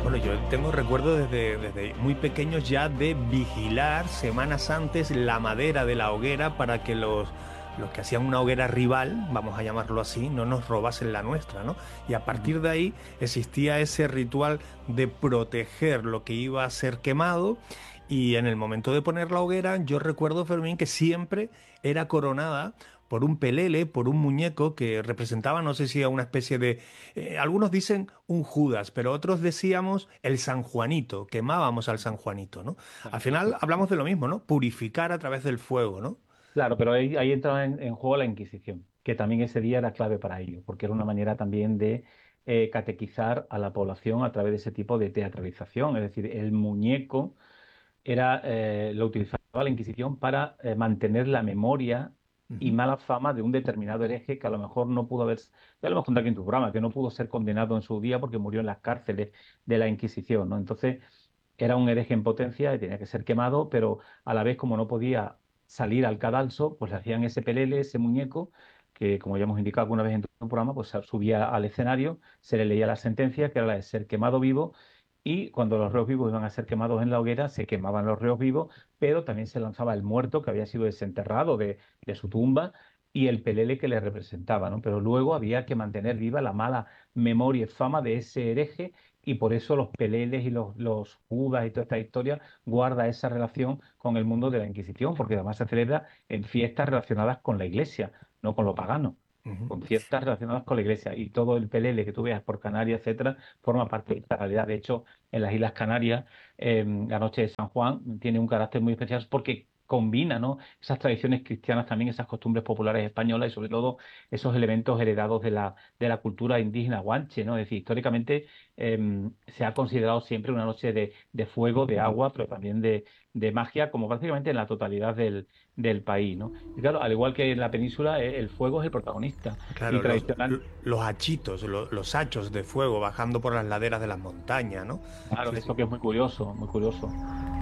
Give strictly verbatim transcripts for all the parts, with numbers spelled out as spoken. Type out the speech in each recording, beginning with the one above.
Bueno, yo tengo recuerdo desde, desde muy pequeños ya de vigilar semanas antes la madera de la hoguera para que los, los que hacían una hoguera rival, vamos a llamarlo así, no nos robasen la nuestra, ¿no? Y a Ujú. partir de ahí existía ese ritual de proteger lo que iba a ser quemado. Y en el momento de poner la hoguera, yo recuerdo, Fermín, que siempre era coronada por un pelele, por un muñeco que representaba, no sé si a una especie de eh, algunos dicen un Judas, pero otros decíamos el San Juanito, quemábamos al San Juanito, ¿no? Al Claro, final sí. hablamos de lo mismo, ¿no? Purificar a través del fuego, ¿no? Claro, pero ahí, ahí entraba en, en juego la Inquisición, que también ese día era clave para ello, porque era una manera también de eh, catequizar a la población a través de ese tipo de teatralización. Es decir, el muñeco era, eh, lo utilizaba la Inquisición para eh, mantener la memoria y Ujú. mala fama de un determinado hereje que a lo mejor no pudo haber, ya lo hemos contado aquí en tu programa, que no pudo ser condenado en su día porque murió en las cárceles de la Inquisición, ¿no? Entonces, era un hereje en potencia y tenía que ser quemado, pero a la vez, como no podía salir al cadalso, pues le hacían ese pelele, ese muñeco, que como ya hemos indicado alguna vez en tu programa, pues subía al escenario, se le leía la sentencia, que era la de ser quemado vivo, y cuando los reos vivos iban a ser quemados en la hoguera, se quemaban los reos vivos, pero también se lanzaba el muerto que había sido desenterrado de, de su tumba y el pelele que le representaba, ¿no? Pero luego había que mantener viva la mala memoria y fama de ese hereje y por eso los peleles y los, los judas y toda esta historia guarda esa relación con el mundo de la Inquisición, porque además se celebra en fiestas relacionadas con la Iglesia, no con lo pagano, Ujú. con fiestas relacionadas con la Iglesia. Y todo el pelele que tú veas por Canarias, etcétera, forma parte de esta realidad. De hecho, en las Islas Canarias, eh, la noche de San Juan tiene un carácter muy especial porque combina, ¿no? Esas tradiciones cristianas también, esas costumbres populares españolas y sobre todo esos elementos heredados de la, de la cultura indígena guanche, ¿no? Es decir, históricamente eh, se ha considerado siempre una noche de, de fuego, de agua, pero también de, de magia, como prácticamente en la totalidad del, del país, ¿no? Y claro, al igual que en la península, eh, el fuego es el protagonista. Y Claro, los, tradicional, los hachitos, lo- los hachos de fuego bajando por las laderas de las montañas, ¿no? claro, Sí, eso sí. que es muy curioso, muy curioso.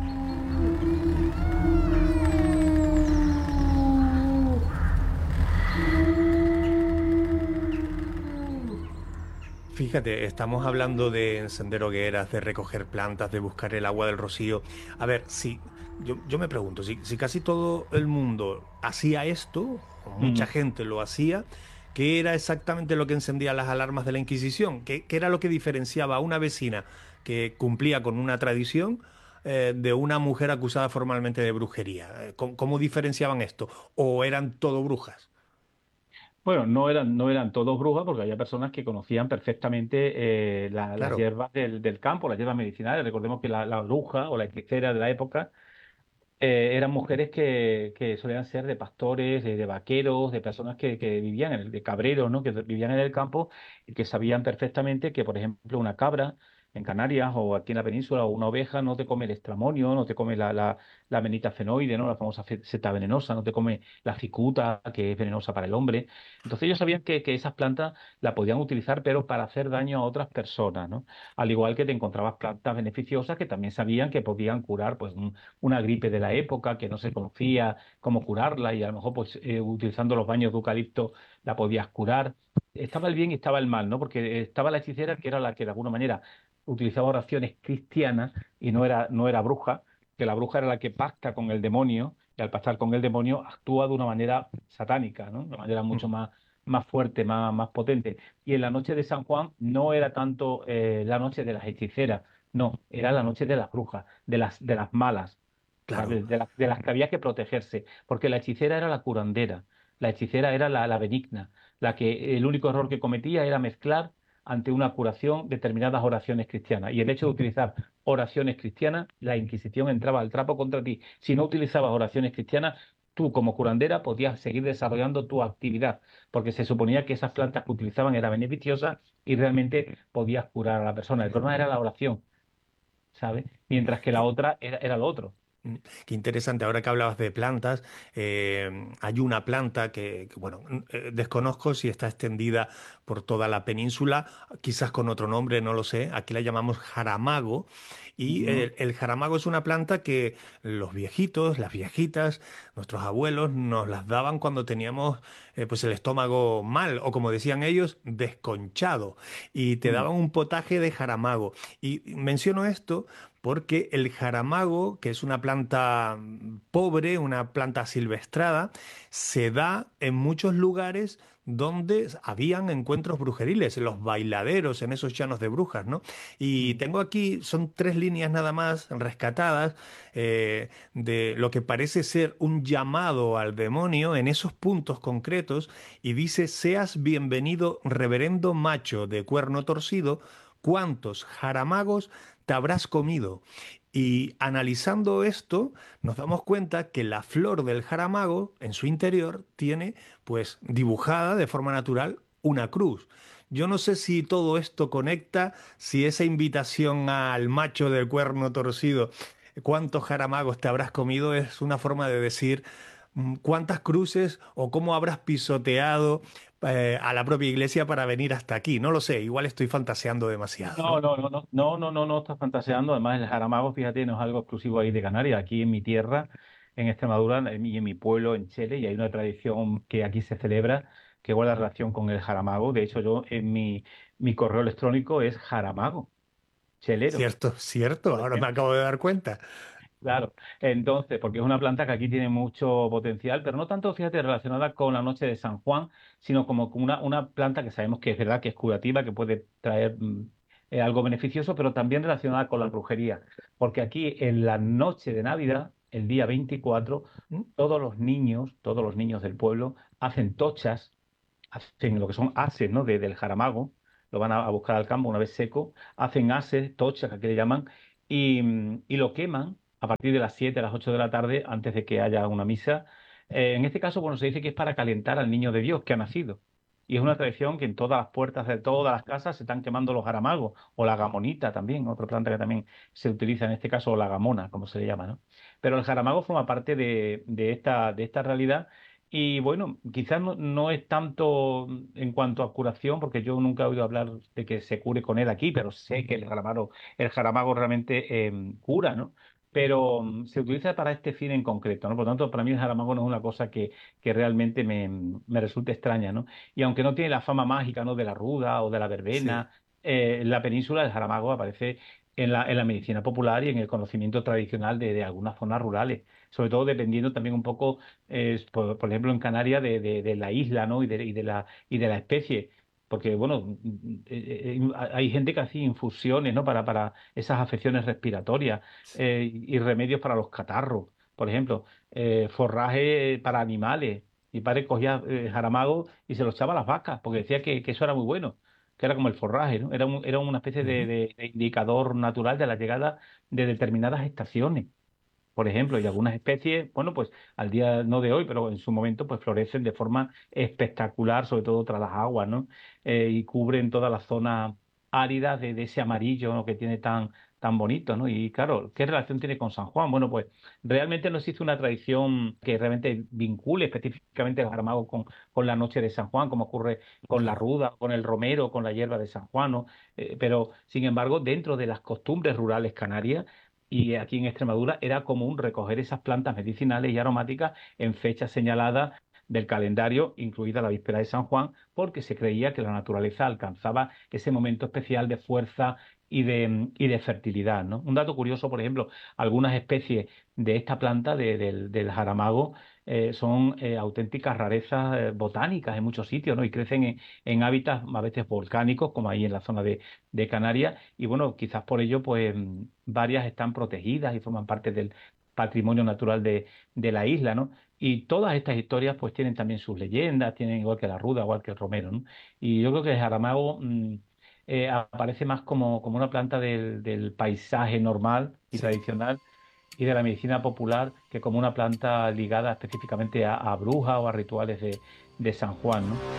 Fíjate, estamos hablando de encender hogueras, de recoger plantas, de buscar el agua del rocío. A ver, si yo, yo me pregunto, si, si casi todo el mundo hacía esto, o mucha Mm. gente lo hacía, ¿qué era exactamente lo que encendía las alarmas de la Inquisición? ¿Qué, qué era lo que diferenciaba a una vecina que cumplía con una tradición eh, de una mujer acusada formalmente de brujería? Eh, ¿Cómo, cómo diferenciaban esto? ¿O eran todo brujas? Bueno, no eran, no eran todos brujas porque había personas que conocían perfectamente eh, la- las Claro. hierbas del, del campo, las hierbas medicinales. Recordemos que la, la bruja o la hechicera de la época eh, eran mujeres que, que solían ser de pastores, de, de vaqueros, de personas que, que vivían, en el, de cabreros, ¿no? Que vivían en el campo y que sabían perfectamente que, por ejemplo, una cabra en Canarias o aquí en la península o una oveja no te come el estramonio, no te come la, la, la amanita fenoide, ¿no? La famosa fe- seta venenosa, no te come la cicuta, que es venenosa para el hombre. Entonces ellos sabían que, que esas plantas la podían utilizar, pero para hacer daño a otras personas, ¿no? Al igual que te encontrabas plantas beneficiosas que también sabían que podían curar, pues, una gripe de la época que no se conocía cómo curarla y a lo mejor pues eh, utilizando los baños de eucalipto la podías curar. Estaba el bien y estaba el mal, ¿no? Porque estaba la hechicera que era la que de alguna manera utilizaba oraciones cristianas y no era, no era bruja, que la bruja era la que pacta con el demonio y al pactar con el demonio actúa de una manera satánica, ¿no? De una manera mucho más, más fuerte, más, más potente. Y en la noche de San Juan no era tanto eh, la noche de las hechiceras, no, era la noche de las brujas, de las, de las malas, Claro. ¿sabes? De, la- de las que había que protegerse, porque la hechicera era la curandera, la hechicera era la, la benigna, la que el único error que cometía era mezclar ante una curación determinadas oraciones cristianas. Y el hecho de utilizar oraciones cristianas, la Inquisición entraba al trapo contra ti. Si no utilizabas oraciones cristianas, tú como curandera podías seguir desarrollando tu actividad, porque se suponía que esas plantas que utilizaban eran beneficiosas y realmente podías curar a la persona. El problema era la oración, ¿sabes? Mientras que la otra era, era lo otro. Mm, Qué interesante, ahora que hablabas de plantas, eh, hay una planta que, que, bueno, mm, eh, desconozco si está extendida por toda la península, quizás con otro nombre, no lo sé, aquí la llamamos jaramago, y Ujú. el, el jaramago es una planta que los viejitos, las viejitas, nuestros abuelos nos las daban cuando teníamos eh, pues el estómago mal, o como decían ellos, desconchado, y te Mm. daban un potaje de jaramago. Y menciono esto porque el jaramago, que es una planta mm, pobre, una planta silvestrada, se da en muchos lugares donde habían encuentros brujeriles, en los bailaderos, en esos llanos de brujas, ¿no? Y Mm. tengo aquí, son tres líneas nada más rescatadas eh, de lo que parece ser un llamado al demonio en esos puntos concretos y dice, seas bienvenido, reverendo macho de cuerno torcido, ¿cuántos jaramagos te habrás comido? Y analizando esto, nos damos cuenta que la flor del jaramago en su interior tiene, pues, dibujada de forma natural una cruz. Yo no sé si todo esto conecta, si esa invitación al macho del cuerno torcido, cuántos jaramagos te habrás comido, es una forma de decir mm, cuántas cruces o cómo habrás pisoteado eh, a la propia iglesia para venir hasta aquí. No lo sé, igual estoy fantaseando demasiado, No, ¿no? no, no, no, no, no, no, no estás fantaseando. Además, el jaramago, fíjate, no es algo exclusivo ahí de Canarias. Aquí en mi tierra, en Extremadura, en mi- y en mi pueblo, en Chile, y hay una tradición que aquí se celebra que guarda relación con el jaramago. De hecho, yo en mi, mi correo electrónico es jaramago, chelero, Cierto, cierto, por ahora me ejemplo. acabo de dar cuenta. Claro, entonces, porque es una planta que aquí tiene mucho potencial, pero no tanto, fíjate, relacionada con la noche de San Juan, sino como con una, una planta que sabemos que es verdad, que es curativa, que puede traer mm, eh, algo beneficioso, pero también relacionada con la brujería. Porque aquí en la noche de Navidad, el día veinticuatro, ¿Mm? todos los niños, todos los niños del pueblo hacen tochas, hacen lo que son ases, ¿no? De- del jaramago, lo van a, a buscar al campo una vez seco, hacen ases, tochas, que aquí le llaman, y, mm, y lo queman a partir de las siete a las ocho de la tarde, antes de que haya una misa. Eh, en este caso, bueno, se dice que es para calentar al niño de Dios que ha nacido. Y es una tradición que en todas las puertas de todas las casas se están quemando los jaramagos, o la gamonita también, otra planta que también se utiliza en este caso, o la gamona, como se le llama, ¿no? Pero el jaramago forma parte de, de esta, de esta realidad. Y bueno, quizás no, no es tanto en cuanto a curación, porque yo nunca he oído hablar de que se cure con él aquí, pero sé que el jaramago, el jaramago realmente eh, cura, ¿no? Pero mm, se utiliza para este fin en concreto, ¿no? Por lo tanto, para mí el jaramago no es una cosa que, que realmente me, me resulte extraña, ¿no? Y aunque no tiene la fama mágica, ¿no? De la ruda o de la Sí. verbena, eh, en la península el jaramago aparece en la, en la medicina popular y en el conocimiento tradicional de, de algunas zonas rurales, sobre todo dependiendo también un poco, eh, por, por ejemplo, en Canarias, de, de- de la isla, ¿no? Y de, y de la, y de la especie. Porque, bueno, mm, mm, eh, eh, hay gente que hace infusiones, ¿no? Para, para esas afecciones respiratorias, eh, y remedios para los catarros, por ejemplo, eh, forraje para animales. Mi padre cogía eh, jaramago y se los echaba a las vacas, porque decía que, que eso era muy bueno, que era como el forraje, ¿no? Era, un- era una especie de, Ujú. de- de indicador natural de la llegada de determinadas estaciones. Por ejemplo, y algunas especies, bueno, pues al día no de hoy, pero en su momento, pues florecen de forma espectacular, sobre todo tras las aguas, ¿no? Eh, y cubren toda la zona árida de, de ese amarillo, ¿no? Que tiene tan, tan bonito, ¿no? Y claro, ¿qué relación tiene con San Juan? Bueno, pues realmente no existe una tradición que realmente vincule específicamente el Jaramago con, con la noche de San Juan, como ocurre con la Claro. ruda, con el romero, con la hierba de San Juan, ¿no? Eh, pero, sin embargo, dentro de las costumbres rurales canarias, y aquí en Extremadura era común recoger esas plantas medicinales y aromáticas en fechas señaladas del calendario, incluida la víspera de San Juan, porque se creía que la naturaleza alcanzaba ese momento especial de fuerza y de, y de fertilidad, ¿no? Un dato curioso, por ejemplo, algunas especies de esta planta, de- del, del jaramago, eh, son eh, auténticas rarezas eh, botánicas en muchos sitios, ¿no? Y crecen en, en hábitats a veces volcánicos, como ahí en la zona de, de Canarias, y bueno, quizás por ello, pues mm, varias están protegidas y forman parte del patrimonio natural de, de la isla, ¿no? Y todas estas historias pues tienen también sus leyendas, tienen igual que la ruda, igual que el romero, ¿no? Y yo creo que el jaramago mm, eh, aparece más como, como una planta del, del paisaje normal y Sí. tradicional y de la medicina popular que como una planta ligada específicamente a, a brujas o a rituales de, de San Juan, ¿no?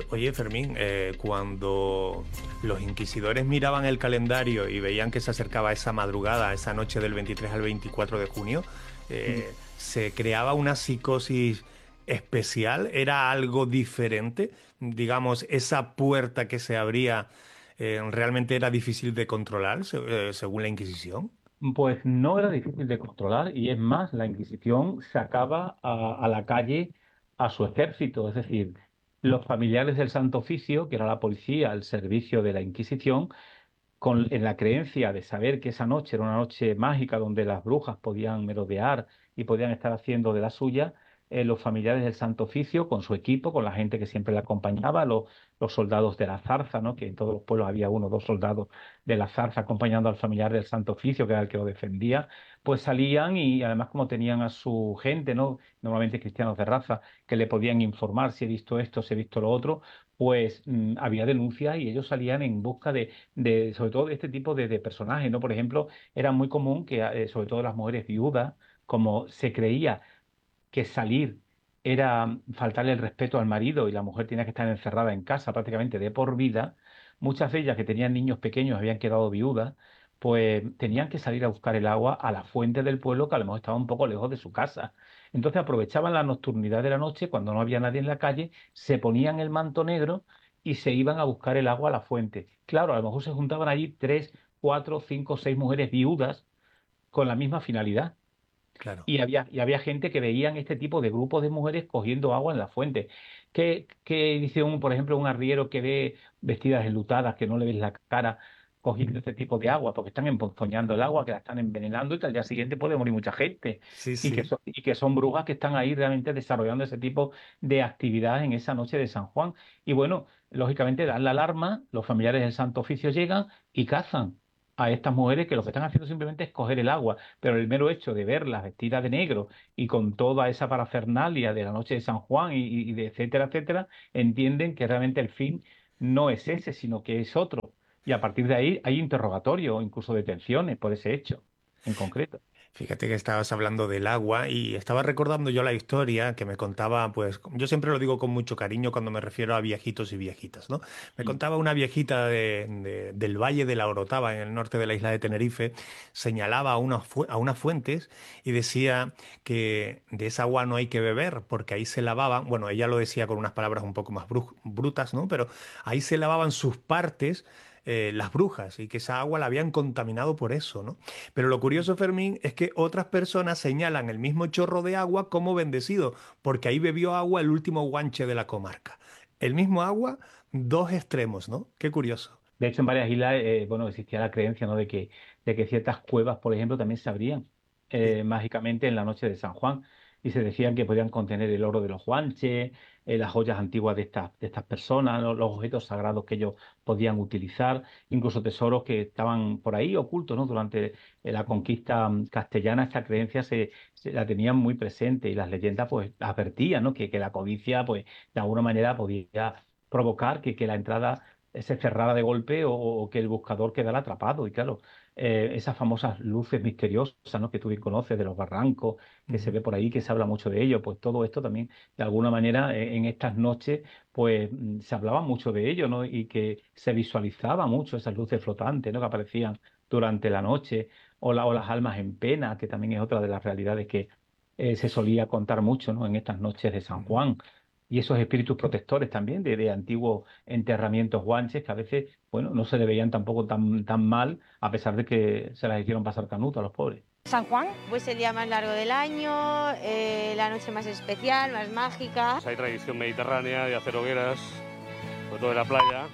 Oye, Fermín, eh, cuando los inquisidores miraban el calendario y veían que se acercaba esa madrugada, esa noche del veintitrés al veinticuatro de junio, Mm. eh, ¿se creaba una psicosis especial? ¿Era algo diferente? Digamos, esa puerta que se abría eh, realmente era difícil de controlar, se- eh, según la Inquisición. Pues no era difícil de controlar y es más, la Inquisición sacaba a, a la calle a su ejército, es decir, los familiares del Santo Oficio, que era la policía al servicio de la Inquisición, con, en la creencia de saber que esa noche era una noche mágica donde las brujas podían merodear y podían estar haciendo de la suya, eh, los familiares del Santo Oficio, con su equipo, con la gente que siempre le acompañaba, los, los soldados de la zarza, ¿no? Que en todos los pueblos había uno o dos soldados de la zarza acompañando al familiar del Santo Oficio, que era el que lo defendía, pues salían y además como tenían a su gente, ¿no? Normalmente cristianos de raza, que le podían informar si he visto esto, si he visto lo otro, pues mm, había denuncias y ellos salían en busca de de, sobre todo de este tipo de, de personajes, ¿no? Por ejemplo, era muy común que, eh, sobre todo las mujeres viudas, como se creía que salir era faltarle el respeto al marido y la mujer tenía que estar encerrada en casa prácticamente de por vida, muchas de ellas que tenían niños pequeños habían quedado viudas, pues tenían que salir a buscar el agua a la fuente del pueblo que a lo mejor estaba un poco lejos de su casa. Entonces aprovechaban la nocturnidad de la noche cuando no había nadie en la calle, se ponían el manto negro y se iban a buscar el agua a la fuente. Claro, a lo mejor se juntaban allí tres, cuatro, cinco, seis mujeres viudas con la misma finalidad. Claro. Y había, y había gente que veían este tipo de grupos de mujeres cogiendo agua en la fuente. ¿Qué, qué dice un, por ejemplo, un arriero que ve vestidas enlutadas, que no le ves la cara, cogiendo este tipo de agua? Porque están emponzoñando el agua, que la están envenenando y que al día siguiente puede morir mucha gente. Sí, Y que, sí. son, y que son brujas que están ahí realmente desarrollando ese tipo de actividades en esa noche de San Juan. Y bueno, lógicamente dan la alarma, los familiares del Santo Oficio llegan y cazan a estas mujeres que lo que están haciendo simplemente es coger el agua, pero el mero hecho de verlas vestidas de negro y con toda esa parafernalia de la noche de San Juan y, y de etcétera, etcétera, entienden que realmente el fin no es ese, sino que es otro. Y a partir de ahí hay interrogatorio o incluso detenciones por ese hecho en concreto. Fíjate que estabas hablando del agua y estaba recordando yo la historia que me contaba, pues yo siempre lo digo con mucho cariño cuando me refiero a viejitos y viejitas, ¿no? Me Mm. contaba una viejita de- de- del Valle de la Orotava, en el norte de la isla de Tenerife, señalaba a, unas fu- a unas fuentes y decía que de esa agua no hay que beber porque ahí se lavaban, bueno, ella lo decía con unas palabras un poco más bru- brutas, ¿no? Pero ahí se lavaban sus partes. Eh, las brujas y que esa agua la habían contaminado por eso, ¿no? Pero lo curioso, Fermín, es que otras personas señalan el mismo chorro de agua como bendecido, porque ahí bebió agua el último guanche de la comarca. El mismo agua, dos extremos, ¿no? Qué curioso. De hecho, en varias islas, eh, bueno, existía la creencia, ¿no? de que, de que ciertas cuevas, por ejemplo, también se abrían Sí. eh, mágicamente en la noche de San Juan y se decían que podían contener el oro de los guanches, eh, las joyas antiguas de estas, de estas personas, ¿no? Los objetos sagrados que ellos podían utilizar, incluso tesoros que estaban por ahí ocultos, ¿no? Durante eh, la conquista mm, castellana, esta creencia se, se la tenían muy presente y las leyendas, pues, advertían, ¿no? Que, que la codicia, pues, de alguna manera podía provocar que, que la entrada se cerrara de golpe o, o que el buscador quedara atrapado. Y claro, eh, esas famosas luces misteriosas, ¿no? que tú bien conoces de los barrancos, que se Ujú. ve por ahí, que se habla mucho de ello, pues todo esto también, de alguna manera, eh, en estas noches, pues mm, se hablaba mucho de ello, ¿no? Y que se visualizaba mucho esas luces flotantes, ¿no? Que aparecían durante la noche, o, la- o las almas en pena, que también es otra de las realidades que eh, se solía contar mucho, ¿no? En estas noches de San Ujú. Juan. Y esos espíritus protectores también de, de antiguos enterramientos guanches que a veces, bueno, no se le veían tampoco tan, tan mal, a pesar de que se las hicieron pasar canuto a los pobres. San Juan, pues el día más largo del año, eh, la noche más especial, más mágica. Pues hay tradición mediterránea de hacer hogueras, sobre todo en la playa,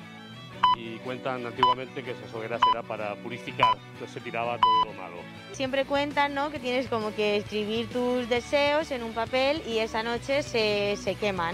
y cuentan antiguamente que esas hogueras era para purificar, entonces se tiraba todo lo malo. Siempre cuentan, ¿no? Que tienes como que escribir tus deseos en un papel y esa noche se, se queman.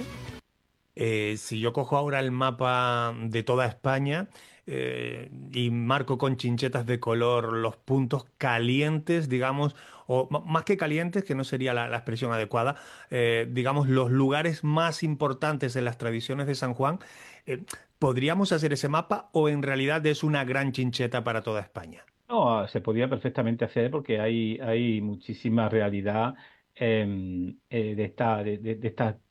Eh, si yo cojo ahora el mapa de toda España eh, y marco con chinchetas de color los puntos calientes, digamos, o m- más que calientes, que no sería la, la expresión adecuada, eh, digamos, los lugares más importantes en las tradiciones de San Juan, eh, ¿podríamos hacer ese mapa o en realidad es una gran chincheta para toda España? No, ah, se podía perfectamente hacer porque hay, hay muchísima realidad em, eh, de esta, de, de- de esta